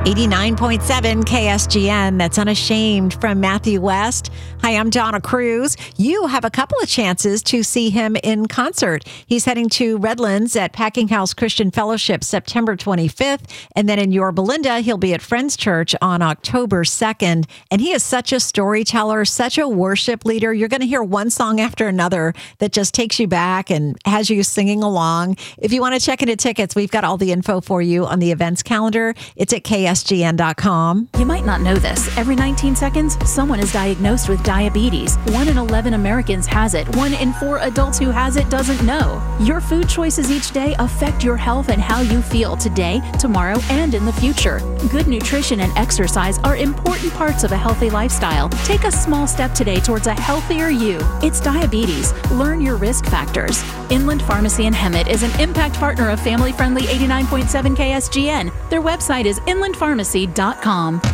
89.7 KSGN, that's Unashamed from Matthew West. Hi, I'm Donna Cruz. You have a couple of chances to see him in concert. He's heading to Redlands at Packing House Christian Fellowship September 25th. And then in Yorba Linda, he'll be at Friends Church on October 2nd. And he is such a storyteller, such a worship leader. You're going to hear one song after another that just takes you back and has you singing along. If you want to check into tickets, we've got all the info for you on the events calendar. It's at KSGN.com. You might not know this. Every 19 seconds, someone is diagnosed with diabetes. 1 in 11 Americans has it. 1 in 4 adults who has it doesn't know. Your food choices each day affect your health and how you feel today, tomorrow, and in the future. Good nutrition and exercise are important parts of a healthy lifestyle. Take a small step today towards a healthier you. It's diabetes. Learn your risk factors. Inland Pharmacy in Hemet is an impact partner of family-friendly 89.7 KSGN. Their website is inlandpharmacy.com.